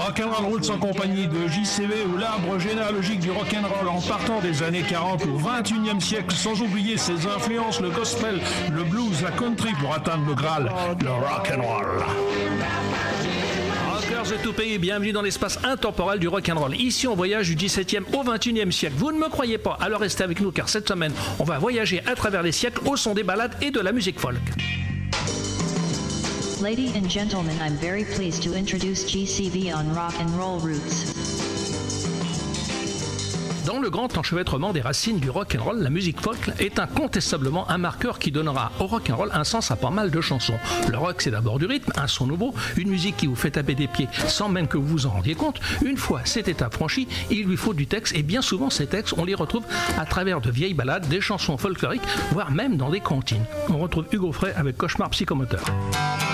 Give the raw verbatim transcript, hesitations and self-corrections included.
Rock'n'Roll Roots en compagnie de J C V ou l'arbre généalogique du rock'n'roll en partant des années quarante au vingt et unième siècle, sans oublier ses influences, le gospel, le blues, la country pour atteindre le Graal, le rock'n'roll. Rockers de tout pays, bienvenue dans l'espace intemporel du rock'n'roll. Ici, on voyage du dix-septième au vingt et unième siècle. Vous ne me croyez pas, alors restez avec nous car cette semaine, on va voyager à travers les siècles au son des ballades et de la musique folk. Ladies and gentlemen, I'm very pleased to introduce G C V on Rock and Roll Roots. Dans le grand enchevêtrement des racines du rock'n'roll, la musique folk est incontestablement un marqueur qui donnera au rock'n'roll un sens à pas mal de chansons. Le rock, c'est d'abord du rythme, un son nouveau, une musique qui vous fait taper des pieds sans même que vous vous en rendiez compte. Une fois cette étape franchie, il lui faut du texte et bien souvent ces textes, on les retrouve à travers de vieilles ballades, des chansons folkloriques, voire même dans des cantines. On retrouve Hugo Frey avec Cauchemar psychomoteur.